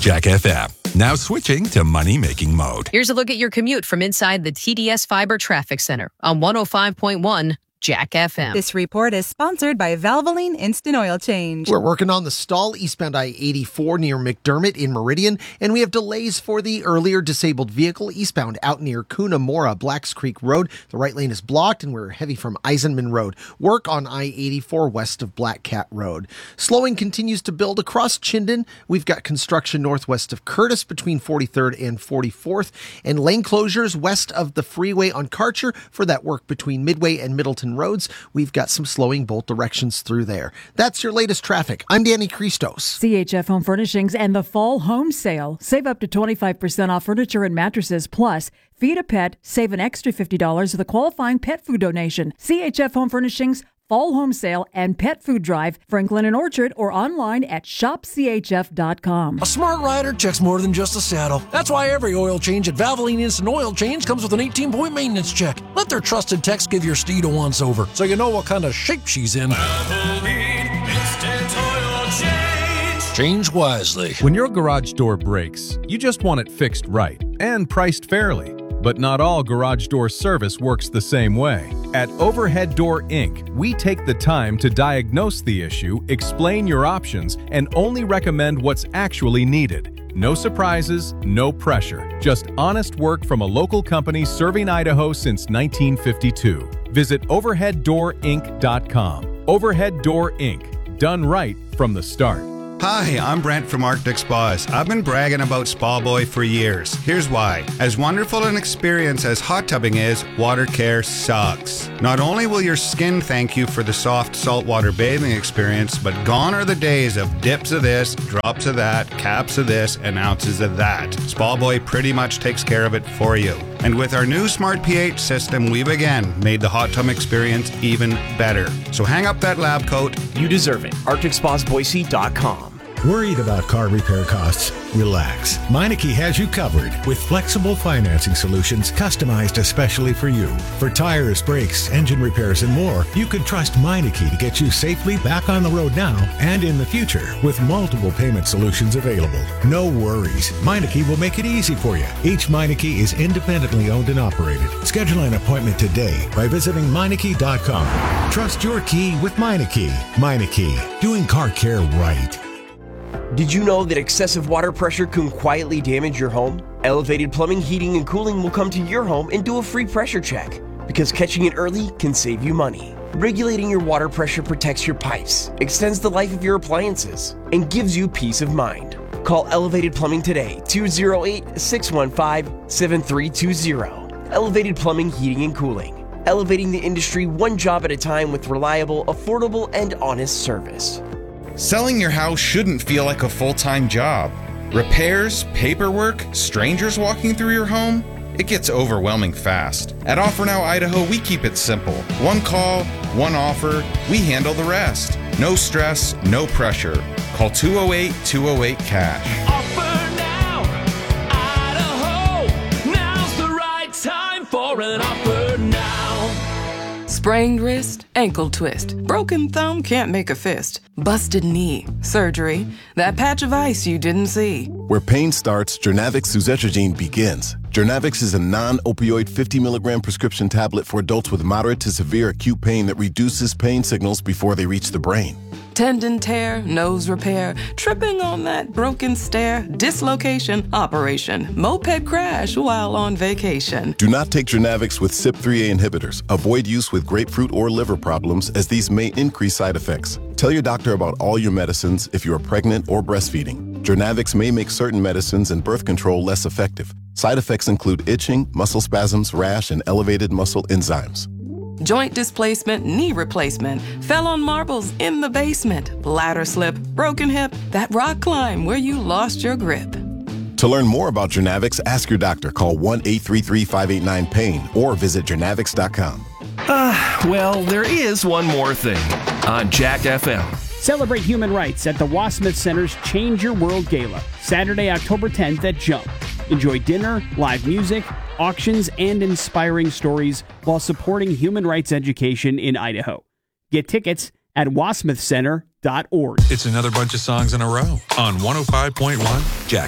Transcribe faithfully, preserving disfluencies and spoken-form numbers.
Jack F M. Now switching to money-making mode. Here's a look at your commute from inside the T D S Fiber Traffic Center on one oh five point one Jack F M. This report is sponsored by Valvoline Instant Oil Change. We're working on the stall eastbound I eighty-four near McDermott in Meridian, and we have delays for the earlier disabled vehicle eastbound out near Cunamora, Blacks Creek Road. The right lane is blocked, and we're heavy from Eisenman Road. Work on I eighty-four west of Black Cat Road. Slowing continues to build across Chinden. We've got construction northwest of Curtis between forty-third and forty-fourth, and lane closures west of the freeway on Karcher for that work between Midway and Middleton roads. We've got some slowing both directions through there. That's your latest traffic. I'm Danny Christos. C H F Home Furnishings and the Fall Home Sale. Save up to twenty-five percent off furniture and mattresses. Plus, feed a pet, save an extra fifty dollars with a qualifying pet food donation. C H F Home Furnishings, Fall Home Sale, and Pet Food Drive, Franklin and Orchard, or online at shop c h f dot com. A smart rider checks more than just a saddle. That's why every oil change at Valvoline Instant Oil Change comes with an eighteen-point maintenance check. Let their trusted techs give your steed a once-over so you know what kind of shape she's in. Valvoline Instant Oil Change. Change wisely. When your garage door breaks, you just want it fixed right and priced fairly. But not all garage door service works the same way. At Overhead Door Incorporated, we take the time to diagnose the issue, explain your options, and only recommend what's actually needed. No surprises, no pressure. Just honest work from a local company serving Idaho since nineteen fifty-two. Visit overhead door inc dot com. Overhead Door Incorporated. Done right from the start. Hi, I'm Brent from Arctic Spas. I've been bragging about Spa Boy for years. Here's why. As wonderful an experience as hot tubbing is, water care sucks. Not only will your skin thank you for the soft saltwater bathing experience, but gone are the days of dips of this, drops of that, caps of this, and ounces of that. Spa Boy pretty much takes care of it for you. And with our new Smart pH system, we've again made the hot tub experience even better. So hang up that lab coat. You deserve it. arctic spas boise dot com. Worried about car repair costs? Relax. Meineke has you covered with flexible financing solutions customized especially for you. For tires, brakes, engine repairs, and more, you can trust Meineke to get you safely back on the road now and in the future with multiple payment solutions available. No worries. Meineke will make it easy for you. Each Meineke is independently owned and operated. Schedule an appointment today by visiting Meineke dot com. Trust your key with Meineke. Meineke, doing car care right. Did you know that excessive water pressure can quietly damage your home? Elevated Plumbing, Heating, and Cooling will come to your home and do a free pressure check, because catching it early can save you money. Regulating your water pressure protects your pipes, extends the life of your appliances, and gives you peace of mind. Call Elevated Plumbing today, two oh eight, six one five, seven three two oh. Elevated Plumbing, Heating, and Cooling. Elevating the industry one job at a time with reliable, affordable, and honest service. Selling your house shouldn't feel like a full-time job. Repairs, paperwork, strangers walking through your home, it gets overwhelming fast. At OfferNow Idaho, we keep it simple. One call, one offer, we handle the rest. No stress, no pressure. Call two oh eight, two oh eight, cash. OfferNow Idaho. Now's the right time for an offer now. Sprained wrist, ankle twist, broken thumb, can't make a fist, busted knee, surgery, that patch of ice you didn't see. Where pain starts, Jernavix suzetrigine begins. Jernavix is a non-opioid fifty milligram prescription tablet for adults with moderate to severe acute pain that reduces pain signals before they reach the brain. Tendon tear, nose repair, tripping on that broken stair, dislocation, operation, moped crash while on vacation. Do not take Jernavix with C Y P three A inhibitors. Avoid use with grapefruit or liver problems, as these may increase side effects. Tell your doctor about all your medicines if you are pregnant or breastfeeding. Jernavix may make certain medicines and birth control less effective. Side effects include itching, muscle spasms, rash, and elevated muscle enzymes. Joint displacement, knee replacement, fell on marbles in the basement, ladder slip, broken hip, that rock climb where you lost your grip. To learn more about Jernavix, ask your doctor. Call one eight three three, five eight nine, pain or visit jernavix dot com. Uh, well, there is one more thing on Jack F M. Celebrate human rights at the Wasmuth Center's Change Your World Gala, Saturday, October tenth at Jump. Enjoy dinner, live music, auctions, and inspiring stories while supporting human rights education in Idaho. Get tickets at wasmuth center dot org. It's another bunch of songs in a row on one oh five point one Jack